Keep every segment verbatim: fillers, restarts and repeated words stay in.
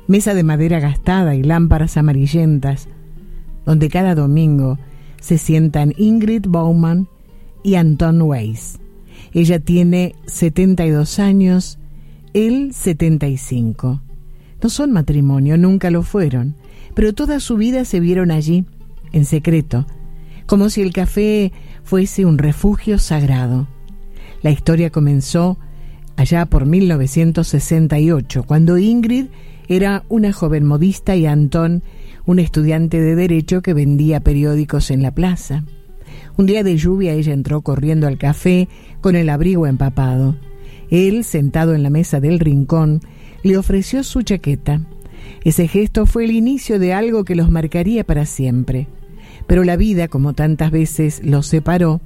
mesa de madera gastada y lámparas amarillentas, donde cada domingo se sientan Ingrid Bauman y Anton Weiss. Ella tiene setenta y dos años, él setenta y cinco. No son matrimonio, nunca lo fueron, pero toda su vida se vieron allí, en secreto, como si el café fuese un refugio sagrado. La historia comenzó allá por mil novecientos sesenta y ocho, cuando Ingrid era una joven modista y Anton un estudiante de derecho que vendía periódicos en la plaza. Un día de lluvia ella entró corriendo al café con el abrigo empapado. Él, sentado en la mesa del rincón, le ofreció su chaqueta. Ese gesto fue el inicio de algo que los marcaría para siempre. Pero la vida, como tantas veces, los separó.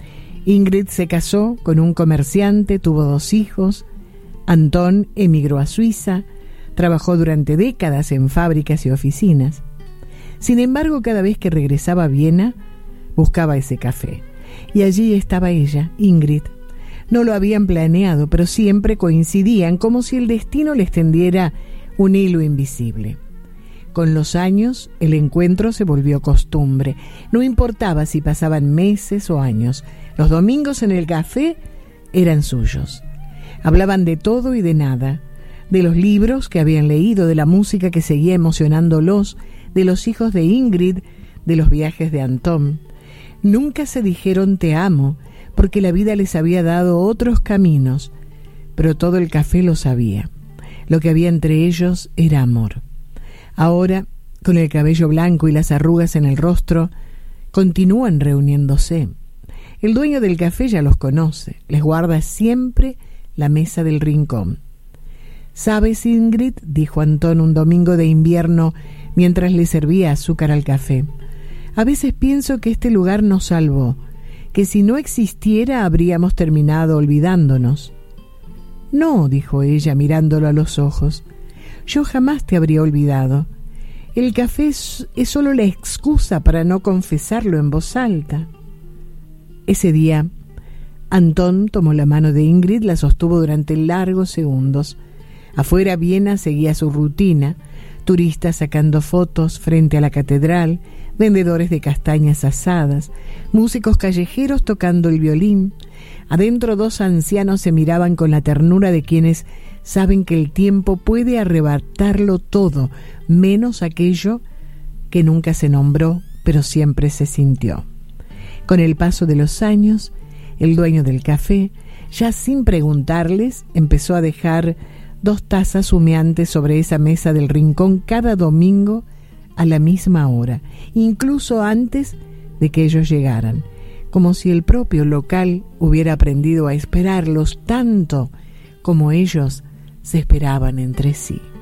Ingrid se casó con un comerciante, tuvo dos hijos. Anton emigró a Suiza, trabajó durante décadas en fábricas y oficinas. Sin embargo, cada vez que regresaba a Viena, buscaba ese café. Y allí estaba ella, Ingrid. No lo habían planeado, pero siempre coincidían, como si el destino les tendiera un hilo invisible. Con los años, el encuentro se volvió costumbre. No importaba si pasaban meses o años, los domingos en el café eran suyos. Hablaban de todo y de nada, de los libros que habían leído, de la música que seguía emocionándolos, de los hijos de Ingrid, de los viajes de Anton. Nunca se dijeron te amo, porque la vida les había dado otros caminos, pero todo el café lo sabía. Lo que había entre ellos era amor. Ahora, con el cabello blanco y las arrugas en el rostro, continúan reuniéndose. El dueño del café ya los conoce, les guarda siempre la mesa del rincón. «¿Sabes, Ingrid?», dijo Anton un domingo de invierno mientras le servía azúcar al café. «A veces pienso que este lugar nos salvó, que si no existiera habríamos terminado olvidándonos». «No», dijo ella mirándolo a los ojos, «yo jamás te habría olvidado. El café es, es solo la excusa para no confesarlo en voz alta». Ese día, Anton tomó la mano de Ingrid, la sostuvo durante largos segundos. Afuera, Viena seguía su rutina, turistas sacando fotos frente a la catedral, vendedores de castañas asadas, músicos callejeros tocando el violín. Adentro, dos ancianos se miraban con la ternura de quienes saben que el tiempo puede arrebatarlo todo, menos aquello que nunca se nombró, pero siempre se sintió. Con el paso de los años, el dueño del café, ya sin preguntarles, empezó a dejar dos tazas humeantes sobre esa mesa del rincón cada domingo a la misma hora, incluso antes de que ellos llegaran, como si el propio local hubiera aprendido a esperarlos tanto como ellos se esperaban entre sí.